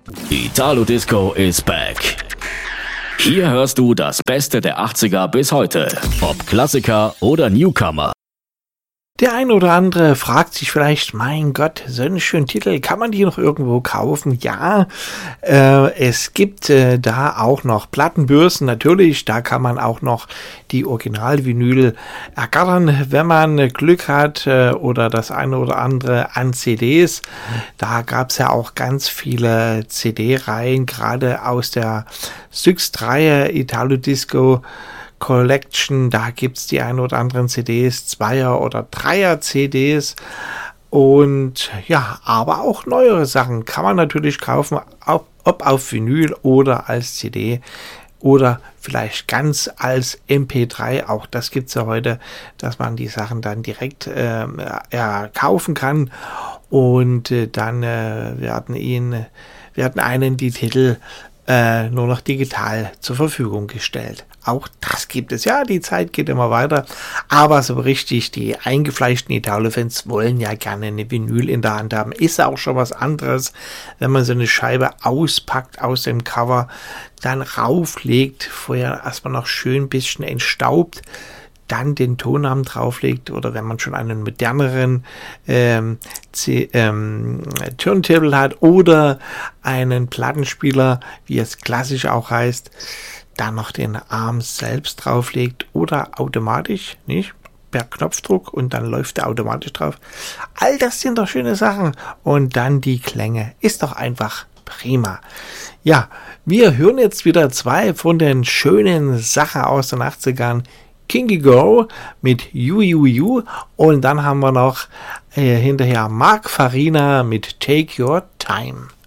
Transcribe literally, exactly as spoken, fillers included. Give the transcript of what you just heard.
Italo Disco is back. Hier hörst du das Beste der achtziger bis heute, ob Klassiker oder Newcomer. Der ein oder andere fragt sich vielleicht, mein Gott, so einen schönen Titel, kann man die noch irgendwo kaufen? Ja, äh, es gibt äh, da auch noch Plattenbörsen, natürlich, da kann man auch noch die Original-Vinyl ergattern, wenn man Glück hat, äh, oder das eine oder andere an C Ds. Da gab es ja auch ganz viele C D-Reihen, gerade aus der Syx-Reihe Italo Disco Collection, da gibt's die ein oder anderen C Ds, Zweier- oder Dreier-C Ds und ja, aber auch neuere Sachen kann man natürlich kaufen, ob, ob auf Vinyl oder als C D oder vielleicht ganz als M P drei, auch das gibt's ja heute, dass man die Sachen dann direkt äh, ja, kaufen kann und äh, dann äh, werden ihnen, werden einen die Titel äh, nur noch digital zur Verfügung gestellt. Auch das gibt es. Ja, die Zeit geht immer weiter. Aber so richtig, die eingefleischten Italo-Fans wollen ja gerne eine Vinyl in der Hand haben. Ist auch schon was anderes, wenn man so eine Scheibe auspackt aus dem Cover, dann rauflegt, vorher erstmal noch schön ein bisschen entstaubt, dann den Tonnamen drauflegt oder wenn man schon einen moderneren ähm, C- ähm, Turntable hat oder einen Plattenspieler, wie es klassisch auch heißt, dann noch den Arm selbst drauflegt oder automatisch, nicht? Per Knopfdruck und dann läuft er automatisch drauf. All das sind doch schöne Sachen. Und dann die Klänge. Ist doch einfach prima. Ja, wir hören jetzt wieder zwei von den schönen Sachen aus den achtzigern. Kingy Go mit You You You und dann haben wir noch äh, hinterher Mark Farina mit Take Your Time.